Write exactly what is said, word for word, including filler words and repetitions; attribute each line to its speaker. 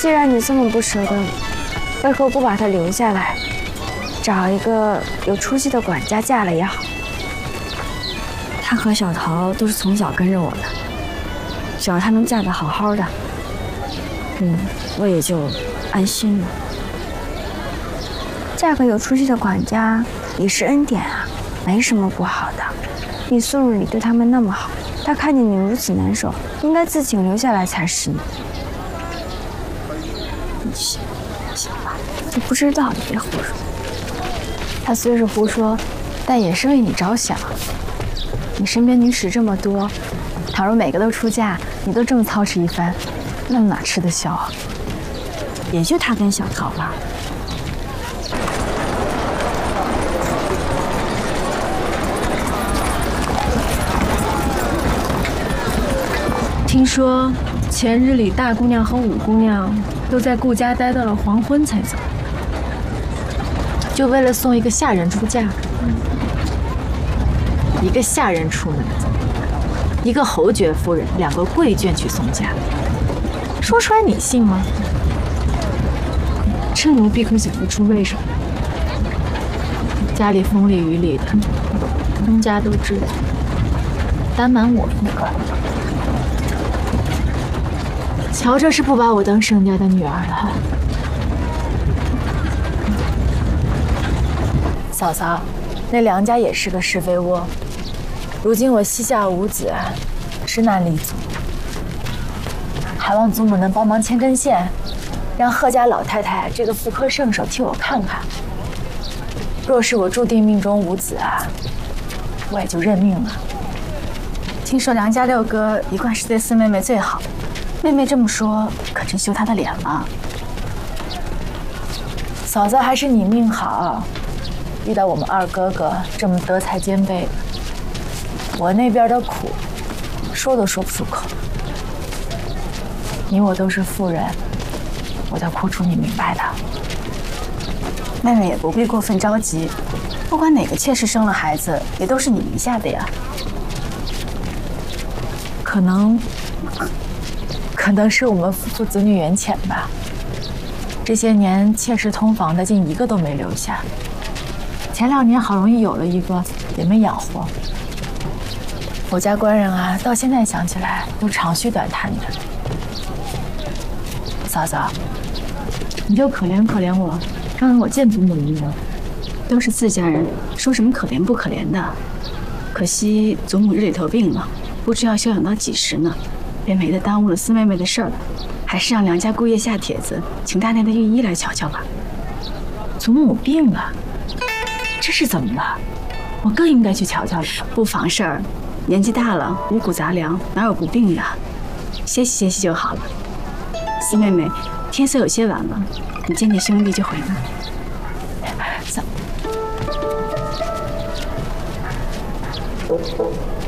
Speaker 1: 既然你这么不舍得，为何不把她留下来，找一个有出息的管家嫁了也好？她和小桃都是从小跟着我的，只要她能嫁得好好的，嗯，我也就安心了。嫁个有出息的管家也是恩典啊，没什么不好的。你宋日礼对他们那么好，他看见你如此难受，应该自请留下来才是呢。你行行吧，你不知道，你别胡说。他虽是胡说，但也是为你着想。你身边女使这么多，倘若每个都出嫁，你都这么操持一番，那哪吃得消啊？也就他跟小桃吧。
Speaker 2: 听说前日里大姑娘和五姑娘都在顾家待到了黄昏才走，就为了送一个下人出嫁。一个下人出门，一个侯爵夫人，两个贵眷去送嫁，说出来你信吗？这奴婢可想不出为什么。家里风里雨里的，东家都知道，单瞒我一个。瞧着是不把我当盛家的女儿了。嫂嫂，那梁家也是个是非窝。如今我膝下无子，实难立足，还望祖母能帮忙牵根线，让贺家老太太这个妇科圣手替我看看。若是我注定命中无子啊，我也就认命了。
Speaker 3: 听说梁家六哥一贯是对四妹妹最好，妹妹这么说，可真羞她的脸了。
Speaker 2: 嫂子还是你命好，遇到我们二哥哥这么德才兼备的。我那边的苦，说都说不出口。你我都是妇人，我的苦楚你明白的。
Speaker 3: 妹妹也不必过分着急，不管哪个妾室生了孩子，也都是你名下的呀。
Speaker 2: 可能，可能是我们夫妇子女缘浅吧。这些年妾室通房的，竟一个都没留下。前两年好容易有了一个，也没养活。我家官人啊，到现在想起来都长吁短叹的。嫂嫂，你就可怜可怜我，让我见祖母一面。
Speaker 3: 都是自家人，说什么可怜不可怜的？可惜祖母日里头病了，不知要休养到几时呢，便没得耽误了四妹妹的事儿了。还是让梁家姑爷下帖子，请大内的御医来瞧瞧吧。
Speaker 2: 祖母病了，这是怎么了？我更应该去瞧瞧了。
Speaker 3: 不妨事儿。年纪大了，五谷杂粮，哪有不病呀？歇息歇息就好了。四妹妹，天色有些晚了，你见见兄弟就回吧。
Speaker 2: 走。